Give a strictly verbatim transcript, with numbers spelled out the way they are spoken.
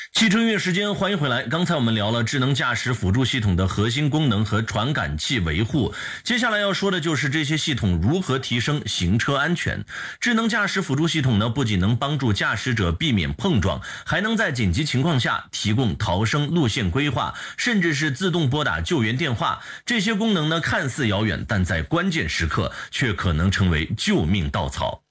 汽车音乐时间，欢迎回来。刚才我们聊了智能驾驶辅助系统的核心功能和传感器维护，接下来要说的就是这些系统如何提升行车安全。智能驾驶辅助系统呢，不仅能帮助驾驶者避免碰撞，还能在紧急情况下提供逃生路线规划，甚至是自动拨打救援电话。这些功能呢，看似遥远，但在关键时刻却可能成为救命稻草。